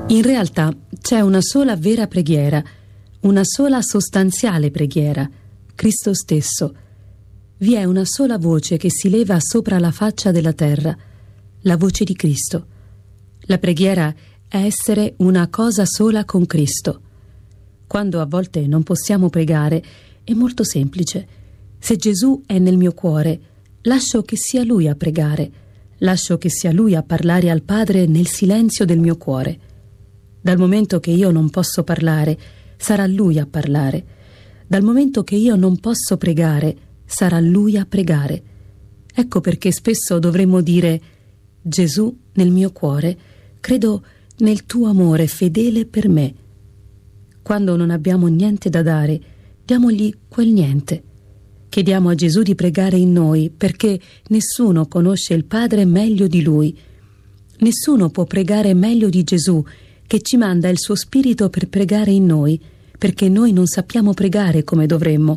In realtà c'è una sola vera preghiera, una sola sostanziale preghiera, Cristo stesso. Vi è una sola voce che si leva sopra la faccia della terra, la voce di Cristo. La preghiera è essere una cosa sola con Cristo. Quando a volte non possiamo pregare, è molto semplice. Se Gesù è nel mio cuore, lascio che sia Lui a pregare, lascio che sia Lui a parlare al Padre nel silenzio del mio cuore. Dal momento che io non posso parlare, sarà Lui a parlare. Dal momento che io non posso pregare, sarà Lui a pregare. Ecco perché spesso dovremmo dire: Gesù, nel mio cuore, credo nel tuo amore fedele per me. Quando non abbiamo niente da dare, diamogli quel niente. Chiediamo a Gesù di pregare in noi, perché nessuno conosce il Padre meglio di Lui. Nessuno può pregare meglio di Gesù, che ci manda il suo Spirito per pregare in noi, perché noi non sappiamo pregare come dovremmo.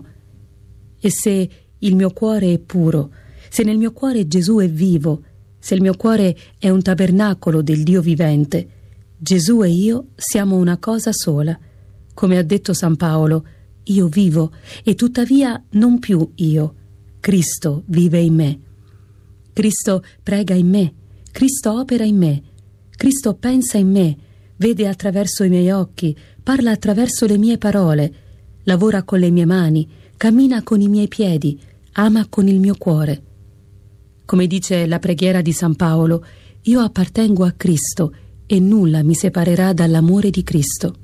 E se il mio cuore è puro, se nel mio cuore Gesù è vivo, se il mio cuore è un tabernacolo del Dio vivente, Gesù e io siamo una cosa sola. Come ha detto San Paolo: io vivo, e tuttavia non più io. Cristo vive in me. Cristo prega in me. Cristo opera in me. Cristo pensa in me, vede attraverso i miei occhi, parla attraverso le mie parole, lavora con le mie mani, cammina con i miei piedi, ama con il mio cuore. Come dice la preghiera di San Paolo, io appartengo a Cristo e nulla mi separerà dall'amore di Cristo.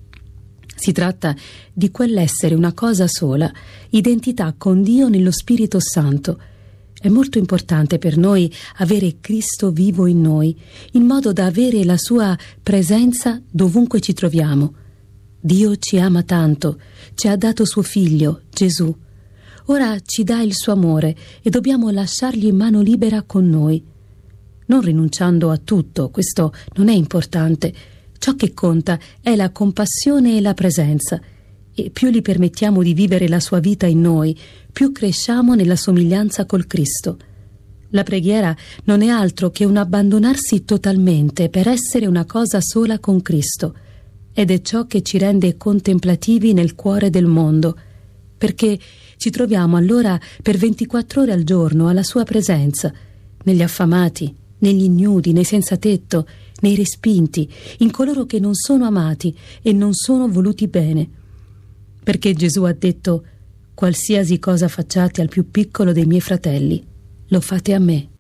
Si tratta di quell'essere una cosa sola, identità con Dio nello Spirito Santo. È molto importante per noi avere Cristo vivo in noi, in modo da avere la sua presenza dovunque ci troviamo. Dio ci ama tanto, ci ha dato suo Figlio, Gesù. Ora ci dà il suo amore e dobbiamo lasciargli mano libera con noi. Non rinunciando a tutto, questo non è importante. Ciò che conta è la compassione e la presenza, e più gli permettiamo di vivere la sua vita in noi, più cresciamo nella somiglianza col Cristo. La preghiera non è altro che un abbandonarsi totalmente per essere una cosa sola con Cristo, ed è ciò che ci rende contemplativi nel cuore del mondo, perché ci troviamo allora per 24 ore al giorno alla sua presenza, negli affamati, negli ignudi, nei senza tetto, nei respinti, in coloro che non sono amati e non sono voluti bene. Perché Gesù ha detto: qualsiasi cosa facciate al più piccolo dei miei fratelli, lo fate a me.